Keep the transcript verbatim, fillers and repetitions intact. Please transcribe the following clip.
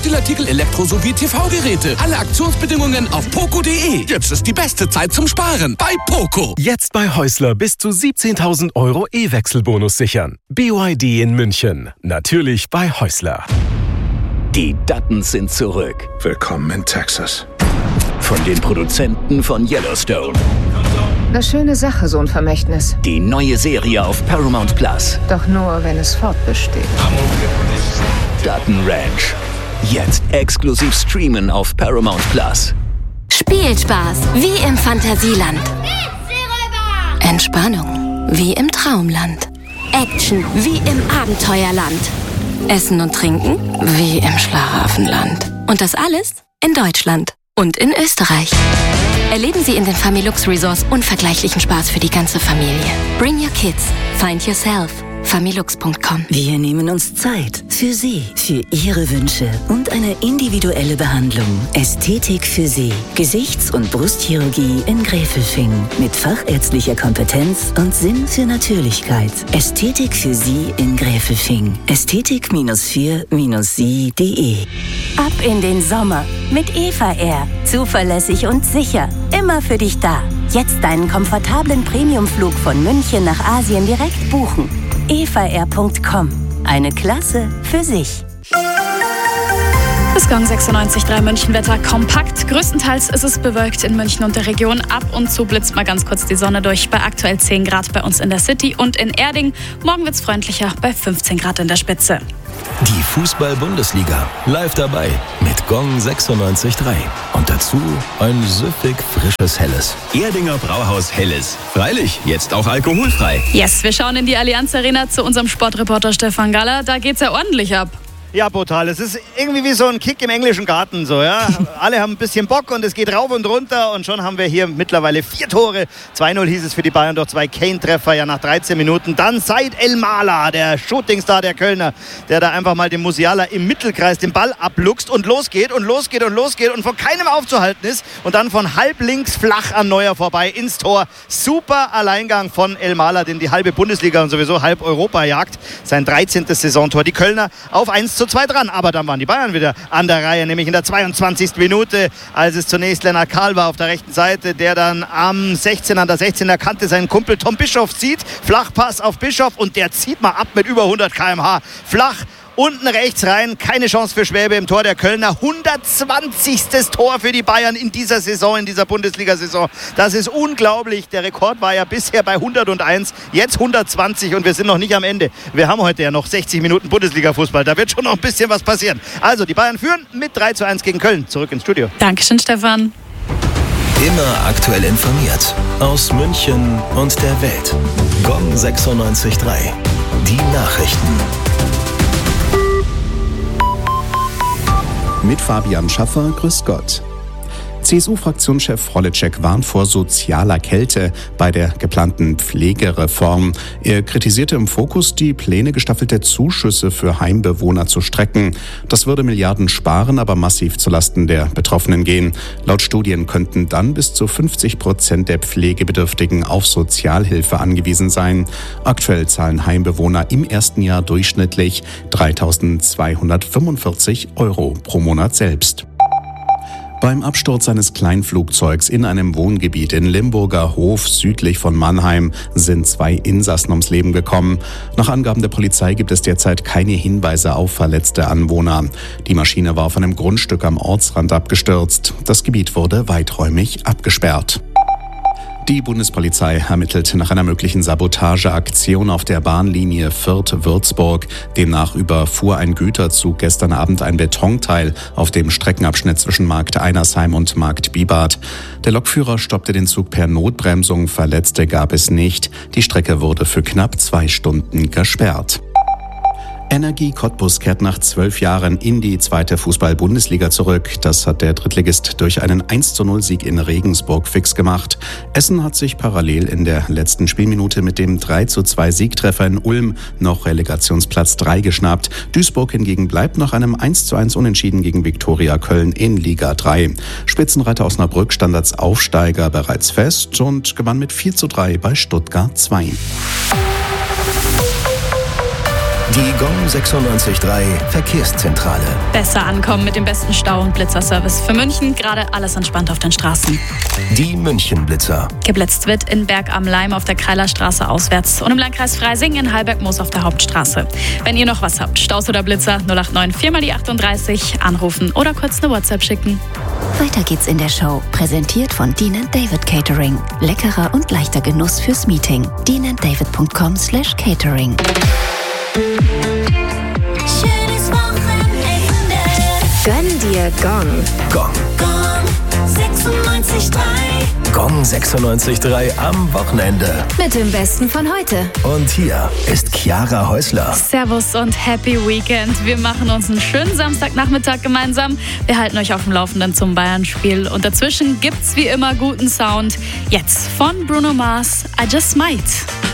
Textilartikel, Elektro- sowie T V-Geräte. Alle Aktionsbedingungen auf poco punkt de. Jetzt ist die beste Zeit zum Sparen bei Poco. Jetzt bei Häusler bis zu siebzehntausend Euro E-Wechselbonus sichern. B Y D in München. Natürlich bei Häusler. Die Duttons sind zurück. Willkommen in Texas. Von den Produzenten von Yellowstone. Eine schöne Sache, so ein Vermächtnis. Die neue Serie auf Paramount Plus. Doch nur, wenn es fortbesteht. Dutton Ranch. Jetzt exklusiv streamen auf Paramount Plus. Spielspaß wie im Fantasieland. Entspannung wie im Traumland. Action wie im Abenteuerland. Essen und Trinken wie im Schlaraffenland. Und das alles in Deutschland und in Österreich. Erleben Sie in den Familux Resorts unvergleichlichen Spaß für die ganze Familie. Bring your kids. Find yourself. familux punkt com. Wir nehmen uns Zeit für Sie, für Ihre Wünsche und eine individuelle Behandlung. Ästhetik für Sie. Gesichts- und Brustchirurgie in Gräfelfing. Mit fachärztlicher Kompetenz und Sinn für Natürlichkeit. Ästhetik für Sie in Gräfelfing. Ästhetik vier sie punkt de. Ab in den Sommer mit Eva Air. Zuverlässig und sicher. Immer für dich da. Jetzt deinen komfortablen Premiumflug von München nach Asien direkt buchen. eva air punkt com. Eine Klasse für sich. Das Gong sechsundneunzig Komma drei Münchenwetter kompakt. Größtenteils ist es bewölkt in München und der Region. Ab und zu blitzt mal ganz kurz die Sonne durch bei aktuell zehn Grad bei uns in der City und in Erding. Morgen wird es freundlicher bei fünfzehn Grad in der Spitze. Die Fußball-Bundesliga live dabei mit Gong sechsundneunzig Komma drei. Und dazu ein süffig frisches Helles. Erdinger Brauhaus Helles. Freilich, jetzt auch alkoholfrei. Yes, wir schauen in die Allianz Arena zu unserem Sportreporter Stefan Galler. Da geht's ja ordentlich ab. Ja, brutal. Es ist irgendwie wie so ein Kick im englischen Garten. So, ja. Alle haben ein bisschen Bock und es geht rauf und runter. Und schon haben wir hier mittlerweile vier Tore. zwei null hieß es für die Bayern durch zwei Kane-Treffer ja nach dreizehn Minuten. Dann Said Elmalah, der Shootingstar der Kölner, der da einfach mal dem Musiala im Mittelkreis den Ball abluchst und losgeht und losgeht und losgeht und von keinem aufzuhalten ist. Und dann von halb links flach an Neuer vorbei ins Tor. Super Alleingang von Elmalah, den die halbe Bundesliga und sowieso halb Europa jagt. Sein dreizehntes Saisontor. Die Kölner auf eins zu zwei dran, aber dann waren die Bayern wieder an der Reihe, nämlich in der zweiundzwanzigsten Minute, als es zunächst Lennart Kahl war auf der rechten Seite, der dann am sechzehn an der sechzehner Kante seinen Kumpel Tom Bischoff zieht, Flachpass auf Bischoff und der zieht mal ab mit über hundert Kilometer pro Stunde, flach unten rechts rein, keine Chance für Schwäbe im Tor der Kölner. hundertzwanzigstes Tor für die Bayern in dieser Saison, in dieser Bundesliga-Saison. Das ist unglaublich. Der Rekord war ja bisher bei hunderteins, jetzt hundertzwanzig und wir sind noch nicht am Ende. Wir haben heute ja noch sechzig Minuten Bundesliga-Fußball. Da wird schon noch ein bisschen was passieren. Also, die Bayern führen mit drei zu eins gegen Köln. Zurück ins Studio. Dankeschön, Stefan. Immer aktuell informiert. Aus München und der Welt. Gong sechsundneunzig Komma drei. Die Nachrichten. Mit Fabian Schaffer, grüß Gott. C S U-Fraktionschef Holitschek warnt vor sozialer Kälte bei der geplanten Pflegereform. Er kritisierte im Fokus, die Pläne, gestaffelte Zuschüsse für Heimbewohner zu strecken. Das würde Milliarden sparen, aber massiv zulasten der Betroffenen gehen. Laut Studien könnten dann bis zu fünfzig Prozent der Pflegebedürftigen auf Sozialhilfe angewiesen sein. Aktuell zahlen Heimbewohner im ersten Jahr durchschnittlich dreitausendzweihundertfünfundvierzig Euro pro Monat selbst. Beim Absturz eines Kleinflugzeugs in einem Wohngebiet in Limburger Hof südlich von Mannheim sind zwei Insassen ums Leben gekommen. Nach Angaben der Polizei gibt es derzeit keine Hinweise auf verletzte Anwohner. Die Maschine war auf einem Grundstück am Ortsrand abgestürzt. Das Gebiet wurde weiträumig abgesperrt. Die Bundespolizei ermittelt nach einer möglichen Sabotageaktion auf der Bahnlinie Fürth-Würzburg. Demnach überfuhr ein Güterzug gestern Abend ein Betonteil auf dem Streckenabschnitt zwischen Markt Einersheim und Markt Bibart. Der Lokführer stoppte den Zug per Notbremsung, Verletzte gab es nicht. Die Strecke wurde für knapp zwei Stunden gesperrt. Energie Cottbus kehrt nach zwölf Jahren in die zweite Fußball-Bundesliga zurück. Das hat der Drittligist durch einen eins zu null Sieg in Regensburg fix gemacht. Essen hat sich parallel in der letzten Spielminute mit dem drei zu zwei Siegtreffer in Ulm noch Relegationsplatz drei geschnappt. Duisburg hingegen bleibt nach einem eins zu eins Unentschieden gegen Viktoria Köln in Liga drei. Spitzenreiter Osnabrück stand als Aufsteiger bereits fest und gewann mit vier zu drei bei Stuttgart zwei. Die Gong sechsundneunzig Komma drei Verkehrszentrale. Besser ankommen mit dem besten Stau- und Blitzerservice für München. Gerade alles entspannt auf den Straßen. Die München-Blitzer. Geblitzt wird in Berg am Leim auf der Kreilerstraße auswärts und im Landkreis Freising in Halberg-Moos auf der Hauptstraße. Wenn ihr noch was habt, Staus oder Blitzer, null acht neun vier mal die achtunddreißig, anrufen oder kurz eine WhatsApp schicken. Weiter geht's in der Show. Präsentiert von Dean and David Catering. Leckerer und leichter Genuss fürs Meeting. dean and david punkt com slash catering. Schönes Wochenende. Gönn dir Gong. Gong. Gong sechsundneunzig Komma drei. Gong sechsundneunzig Komma drei am Wochenende. Mit dem Besten von heute. Und hier ist Chiara Häusler. Servus und Happy Weekend. Wir machen uns einen schönen Samstagnachmittag gemeinsam. Wir halten euch auf dem Laufenden zum Bayern-Spiel. Und dazwischen gibt's wie immer guten Sound. Jetzt von Bruno Mars, I Just Might.